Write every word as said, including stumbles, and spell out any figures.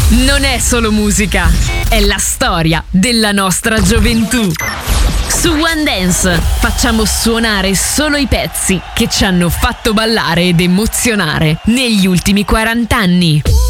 non è solo musica, è la storia della nostra gioventù. Su One Dance facciamo suonare solo i pezzi che ci hanno fatto ballare ed emozionare negli ultimi quaranta anni.